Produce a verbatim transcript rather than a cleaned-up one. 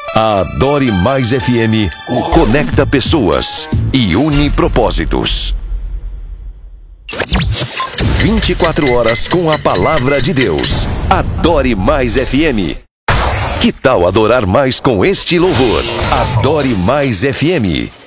A Adore Mais F M conecta pessoas e une propósitos. vinte e quatro horas com a palavra de Deus. Adore Mais F M. Que tal adorar mais com este louvor? Adore Mais F M.